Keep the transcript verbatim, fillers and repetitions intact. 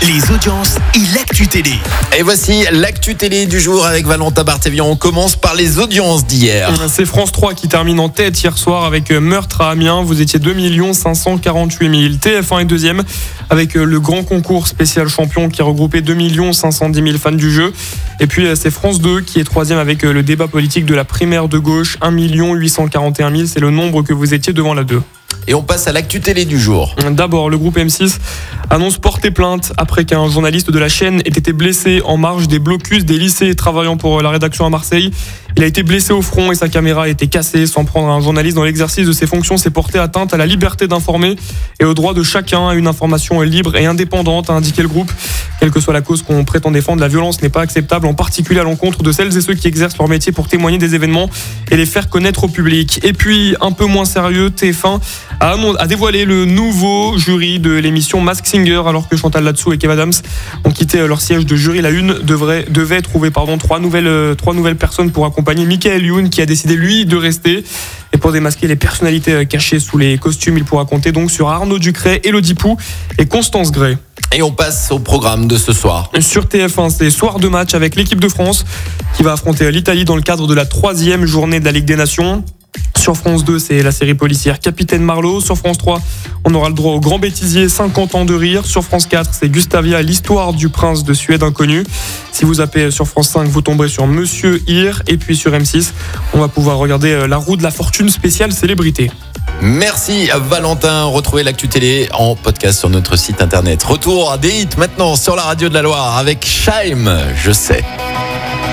les audiences et l'actu télé. Et voici l'actu télé du jour avec Valentin Barthévian. On commence par les audiences d'hier. C'est France trois qui termine en tête hier soir avec Meurtre à Amiens. Vous étiez deux millions cinq cent quarante-huit mille. T F un est deuxième avec le grand concours spécial champion qui regroupait deux millions cinq cent dix mille fans du jeu. Et puis c'est France deux qui est troisième avec le débat politique de la primaire de gauche, un million huit cent quarante et un mille. C'est le nombre que vous étiez devant la deux. Et on passe à l'actu télé du jour. D'abord, le groupe M six annonce porter plainte après qu'un journaliste de la chaîne ait été blessé en marge des blocus des lycées travaillant pour la rédaction à Marseille. Il a été blessé au front et sa caméra a été cassée. S'en prendre à un journaliste dans l'exercice de ses fonctions, c'est porter atteinte à la liberté d'informer et au droit de chacun à une information libre et indépendante, a indiqué le groupe. Quelle que soit la cause qu'on prétend défendre, la violence n'est pas acceptable, en particulier à l'encontre de celles et ceux qui exercent leur métier pour témoigner des événements et les faire connaître au public. Et puis, un peu moins sérieux, T F un a, a dévoilé le nouveau jury de l'émission Masked Singer, alors que Chantal Latsou et Kev Adams ont quitté leur siège de jury. La une devrait, devait trouver pardon, trois, nouvelles, trois nouvelles personnes pour accompagner Michael Youn, qui a décidé, lui, de rester. Et pour démasquer les personnalités cachées sous les costumes, il pourra compter donc sur Arnaud Ducret, Élodie Pou et Constance Gray. Et on passe au programme de ce soir. Sur T F un, c'est soir de match avec l'équipe de France qui va affronter l'Italie dans le cadre de la troisième journée de la Ligue des Nations. Sur France deux, c'est la série policière Capitaine Marlowe. Sur France trois, on aura le droit au Grand Bêtisier, cinquante ans de rire. Sur France quatre, c'est Gustavia, l'histoire du prince de Suède inconnu. Si vous appelez sur France cinq, vous tomberez sur Monsieur Hir. Et puis sur M six, on va pouvoir regarder La Roue de la Fortune spéciale célébrité. Merci Valentin. Retrouvez l'actu télé en podcast sur notre site internet. Retour à des hits maintenant sur la radio de la Loire avec Scheim, je sais.